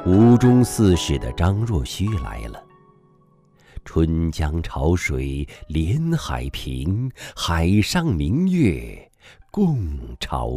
吴中四室的张若虚来了。春江潮水连海平，海上明月共潮